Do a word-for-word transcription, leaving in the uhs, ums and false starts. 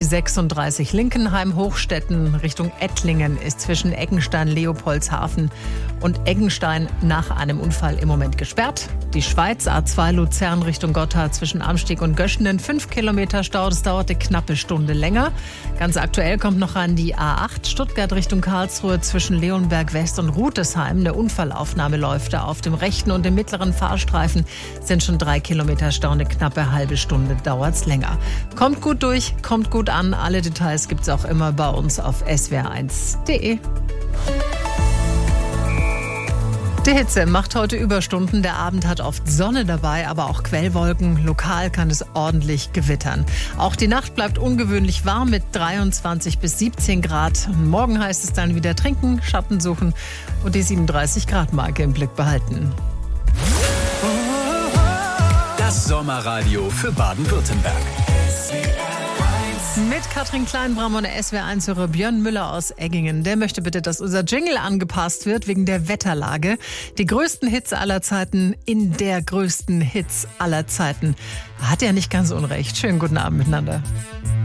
sechsunddreißig Linkenheim-Hochstetten Richtung Ettlingen ist zwischen Eckenstein-Leopoldshafen und Eggenstein nach einem Unfall im Moment gesperrt. Die Schweiz A zwei Luzern Richtung Gotthard zwischen Amsteg und Göschenen fünf Kilometer Stau. Das dauerte knappe Stunde länger. Ganz aktuell kommt noch an die A acht Stuttgart Richtung Karlsruhe zwischen Leonberg West und Rutesheim. Eine Unfallaufnahme läuft da auf dem rechten und dem mittleren Fahrstreifen. Sind schon drei Kilometer Stau. Eine knappe halbe Stunde dauert's länger. Kommt gut durch, kommt gut an. Alle Details gibt's auch immer bei uns auf s w r eins punkt d e. Die Hitze macht heute Überstunden. Der Abend hat oft Sonne dabei, aber auch Quellwolken. Lokal kann es ordentlich gewittern. Auch die Nacht bleibt ungewöhnlich warm mit dreiundzwanzig bis siebzehn Grad. Morgen heißt es dann wieder trinken, Schatten suchen und die siebenunddreißig Grad Marke im Blick behalten. Das Sommerradio für Baden-Württemberg. Mit Katrin Kleinbram und der S W R eins-Hörer Björn Müller aus Eggingen. Der möchte bitte, dass unser Jingle angepasst wird wegen der Wetterlage. Die größten Hits aller Zeiten in der größten Hits aller Zeiten. Hat ja nicht ganz unrecht. Schönen guten Abend miteinander.